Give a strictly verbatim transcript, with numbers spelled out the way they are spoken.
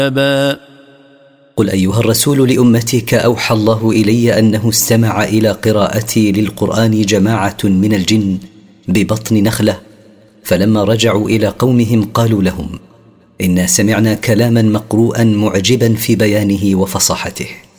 أبا قل أيها الرسول لأمتك أوحى الله إلي أنه استمع إلى قراءتي للقرآن جماعة من الجن ببطن نخلة، فلما رجعوا إلى قومهم قالوا لهم: إنا سمعنا كلاما مقروءا معجبا في بيانه وفصاحته.